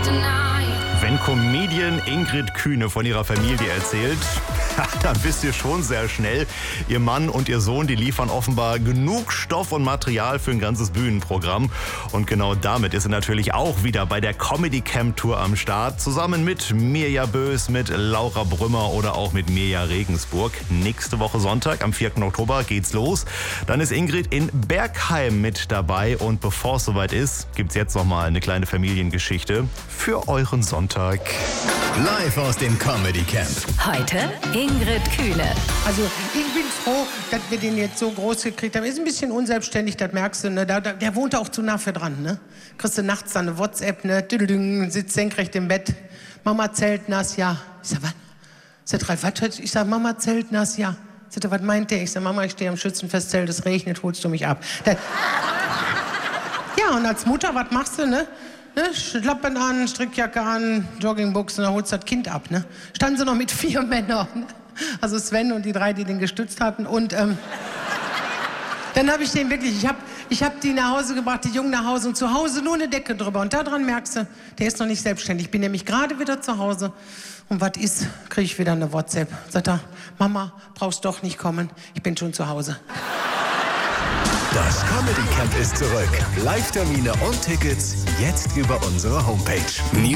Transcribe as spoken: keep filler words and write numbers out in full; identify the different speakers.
Speaker 1: Wenn Comedian Ingrid Kühne von ihrer Familie erzählt, dann wisst ihr schon sehr schnell, ihr Mann und ihr Sohn, die liefern offenbar genug Stoff und Material für ein ganzes Bühnenprogramm. Und genau damit ist sie natürlich auch wieder bei der Comedy Camp Tour am Start. Zusammen mit Mirja Bös, mit Laura Brümmer oder auch mit Mirja Regensburg. Nächste Woche Sonntag, am vierten Oktober, geht's los. Dann ist Ingrid in Bergheim mit dabei. Und bevor es soweit ist, gibt's jetzt nochmal eine kleine Familiengeschichte für euren Sonntag.
Speaker 2: Live aus dem Comedy Camp.
Speaker 3: Heute Ingrid Kühne.
Speaker 4: Also ich bin froh, dass wir den jetzt so groß gekriegt haben. Ist ein bisschen unselbstständig, das merkst du. Ne? Da, da, der wohnt auch zu nah für dran. Ne? Kriegst du nachts dann eine WhatsApp, ne? Düdelüng, sitzt senkrecht im Bett. Mama zeltnass, ja. Ich sag, was? Sagt Ralf, was? Ich sag, Mama zeltnass, ja. Sagt er, was meint der? Ich sag, Mama, ich stehe am Schützenfestzelt, es regnet, holst du mich ab. Das ja, und als Mutter, was machst du, ne? Ne, Schlappen an, Strickjacke an, Joggingbuchsen, dann holst du das Kind ab. Ne? Standen sie noch mit vier Männern. Ne? Also Sven und die drei, die den gestützt hatten. Und ähm, dann habe ich den wirklich, ich habe ich hab die nach Hause gebracht, die Jungen nach Hause und zu Hause nur eine Decke drüber. Und daran merkst du, der ist noch nicht selbstständig. Ich bin nämlich gerade wieder zu Hause. Und was ist, kriege ich wieder eine WhatsApp. Sagt er, Mama, brauchst doch nicht kommen, ich bin schon zu Hause.
Speaker 2: Das Comedy Camp ist zurück. Live-Termine und Tickets jetzt über unsere Homepage.